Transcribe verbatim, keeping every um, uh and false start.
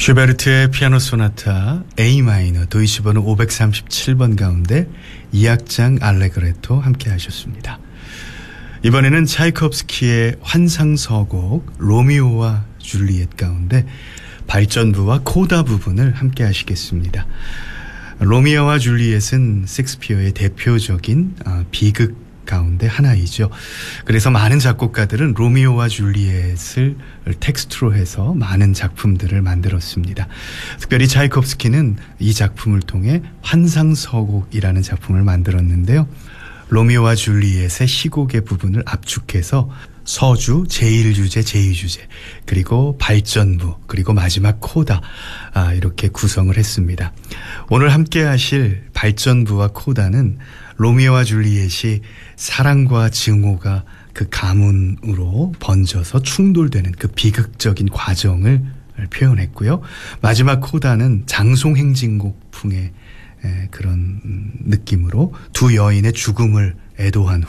슈베르트의 피아노 소나타 A 마이너 도이치 번호 오백삼십칠 번 가운데 이 악장 알레그레토 함께 하셨습니다. 이번에는 차이콥스키의 환상서곡 로미오와 줄리엣 가운데 발전부와 코다 부분을 함께 하시겠습니다. 로미오와 줄리엣은 셰익스피어의 대표적인 비극 가운데 하나이죠. 그래서 많은 작곡가들은 로미오와 줄리엣을 텍스트로 해서 많은 작품들을 만들었습니다. 특별히 차이콥스키는 이 작품을 통해 환상서곡이라는 작품을 만들었는데요. 로미오와 줄리엣의 시곡의 부분을 압축해서 서주, 제일 주제, 제이 주제, 그리고 발전부, 그리고 마지막 코다, 아, 이렇게 구성을 했습니다. 오늘 함께 하실 발전부와 코다는 로미오와 줄리엣이 사랑과 증오가 그 가문으로 번져서 충돌되는 그 비극적인 과정을 표현했고요. 마지막 코다는 장송행진곡풍의 그런 느낌으로 두 여인의 죽음을 애도한